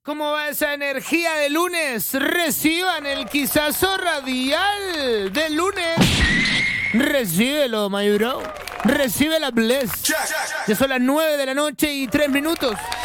¿Cómo va esa energía de lunes? Reciban el quizazo radial del lunes. Recíbelo, my bro. Recibe la bless. Ya son las 9 de la noche y 3 minutos.